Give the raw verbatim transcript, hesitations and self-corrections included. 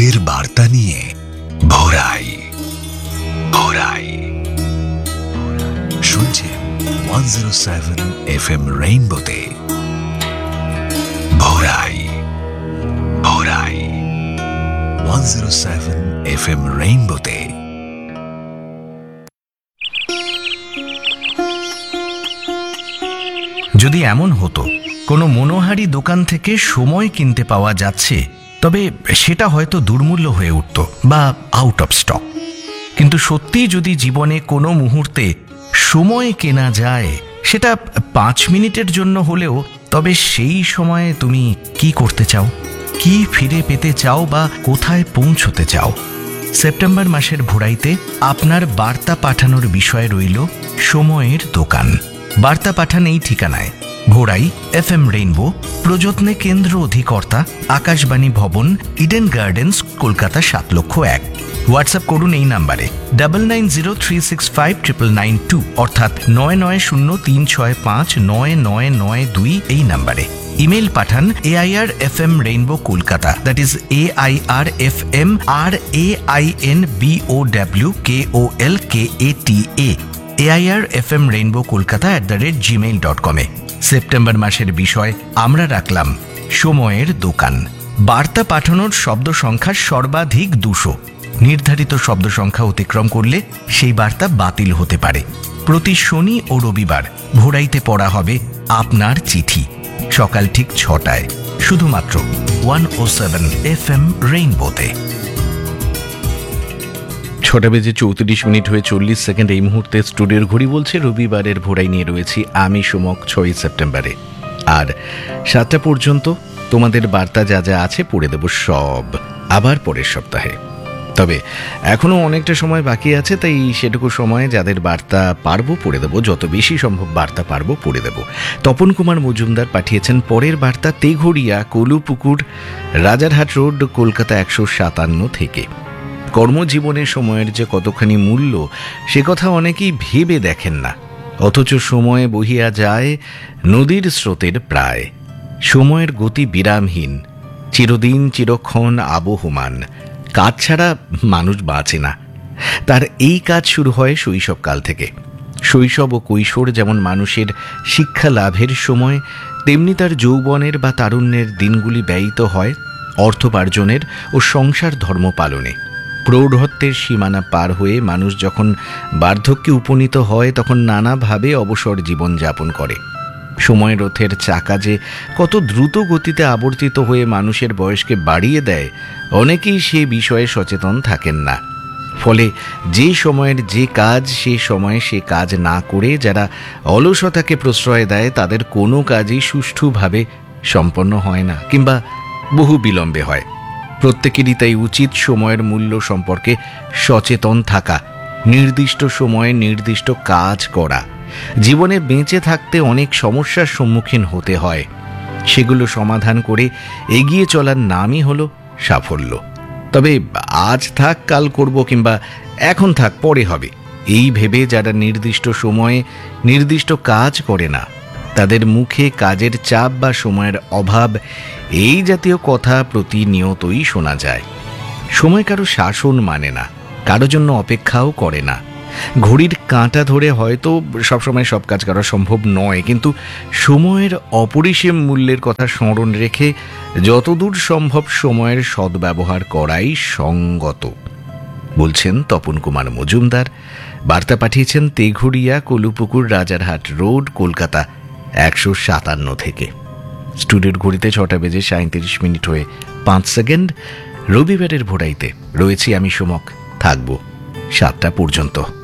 ভোরের বার্তা নিয়ে ভোরাই ভোরাই শুনছেন one zero seven F M রেইনবোতে ভোরাই ভোরাই one zero seven F M রেইনবোতে। যদি এমন হতো কোনো মনোহারী দোকান থেকে সময় কিনতে পাওয়া যাচ্ছে, তবে সেটা হয়তো দুর্মূল্য হয়ে উঠত বা আউট অফ স্টক। কিন্তু সত্যিই যদি জীবনে কোনো মুহূর্তে সময় কেনা যায়, সেটা পাঁচ মিনিটের জন্য হলেও, তবে সেই সময়ে তুমি কি করতে চাও, কি ফিরে পেতে চাও বা কোথায় পৌঁছতে চাও? সেপ্টেম্বর মাসের ভোরাইতে আপনার বার্তা পাঠানোর বিষয় রইল সময়ের দোকান। বার্তা পাঠান এই ঠিকানায়: ভোরাই এফ এম রেইনবো, প্রযত্নে কেন্দ্র অধিকর্তা, আকাশবাণী ভবন, ইডেন গার্ডেন্স, কলকাতা সাত লক্ষ এক। হোয়াটসঅ্যাপ করুন এই নাম্বারে double nine zero three six five triple nine two, অর্থাৎ নয় নয় শূন্য তিন ছয় পাঁচ নয় নয় নয় দুই এই নাম্বারে। Email Pathaan A I R F M rainbow Kolkata, that is A I R F M R A I N B O W K O L K A T A A I R F M rainbow Kolkata at the rate Gmail dot কমে। September মাসের বিষয় আমরা রাখলাম সময়ের দোকান। বার্তা পাঠানোর শব্দ সংখ্যা সর্বাধিক দুশো। নির্ধারিত শব্দ সংখ্যা অতিক্রম করলে সেই বার্তা বাতিল হতে পারে। প্রতি শনি ও রবিবার ভোরাইতে পড়া হবে আপনার চিঠি, সকাল ঠিক ছটায়, শুধুমাত্র ওয়ান ও সেভেন এফ এম রেইনবোতে। ছটা বেজে চৌত্রিশ মিনিট হয়ে চল্লিশ সেকেন্ড এই মুহূর্তে স্টুডিওর ঘড়ি বলছে রবিবারের ভোরাই নিয়ে রয়েছি আমি সুমক ছয়ই সেপ্টেম্বরে। আর সাতটা পর্যন্ত তোমাদের বার্তা যা যা আছে পড়ে দেব সব, আবার পরের সপ্তাহে। তবে এখনও অনেকটা সময় বাকি আছে, তাই সেটুকু সময়ে যাদের বার্তা পারবো পড়ে দেবো, যত বেশি সম্ভব বার্তা পারবো পড়ে দেবো। তপন কুমার মজুমদার পাঠিয়েছেন পরের বার্তা তেঘড়িয়া, কলুপুকুর, রাজারহাট রোড, কলকাতা একশো সাতান্ন থেকে। কর্মজীবনের সময়ের যে কতখানি মূল্য সে কথা অনেকেই ভেবে দেখেন না, অথচ সময়ে বহিয়া যায় নদীর স্রোতের প্রায়। সময়ের গতি বিরামহীন, চিরদিন চিরক্ষণ আবহমান। কাজ ছাড়া মানুষ বাঁচে না। তার এই কাজ শুরু হয় শৈশবকাল থেকে। শৈশব ও কৈশোর যেমন মানুষের শিক্ষা লাভের সময়, তেমনি তার যৌবনের বা তারুণ্যের দিনগুলি ব্যয়িত হয় অর্থোপার্জনের ও সংসার ধর্ম পালনে। প্রৌঢ়ত্বের সীমানা পার হয়ে মানুষ যখন বার্ধক্যে উপনীত হয়, তখন নানাভাবে অবসর জীবনযাপন করে। সময় রথের চাকা যে কত দ্রুত গতিতে আবর্তিত হয়ে মানুষের বয়সকে বাড়িয়ে দেয়, অনেকেই সে বিষয়ে সচেতন থাকেন না। ফলে যে সময়ের যে কাজ সে সময়ে সে কাজ না করে যারা অলসতাকে প্রশ্রয় দেয়, তাদের কোনো কাজই সুষ্ঠুভাবে সম্পন্ন হয় না, কিংবা বহু বিলম্বে হয়। প্রত্যেকেরই তাই উচিত সময়ের মূল্য সম্পর্কে সচেতন থাকা, নির্দিষ্ট সময়ে নির্দিষ্ট কাজ করা। জীবনে বেঁচে থাকতে অনেক সমস্যার সম্মুখীন হতে হয়, সেগুলো সমাধান করে এগিয়ে চলার নামই হলো সাফল্য। তবে আজ থাক কাল করব, কিংবা এখন থাক পরে হবে, এই ভেবে যারা নির্দিষ্ট সময়ে নির্দিষ্ট কাজ করে না, তাদের মুখে কাজের চাপ বা সময়ের অভাব এই জাতীয় কথা প্রতিনিয়তই শোনা যায়। সময় কারো শাসন মানে না, কারো জন্য অপেক্ষাও করে না। ঘড়ির কাঁটা ধরে হয়তো সবসময় সব কাজ করা সম্ভব নয়, কিন্তু সময়ের অপরিসীম মূল্যের কথা স্মরণ রেখে যতদূর সম্ভব সময়ের সদ্ব্যবহার করাই সঙ্গত, বলছেন তপন কুমার মজুমদার। বার্তা পাঠিয়েছেন তেঘড়িয়া, কলুপুকুর, রাজারহাট রোড, কলকাতা একশো সাতান্ন থেকে। স্টুডিওর ঘড়িতে ছটা বেজে সাঁত্রিশ মিনিট হয়ে পাঁচ সেকেন্ড। রবিবারের ভোরাইতে রয়েছি আমি সুমক, থাকবো সাতটা পর্যন্ত।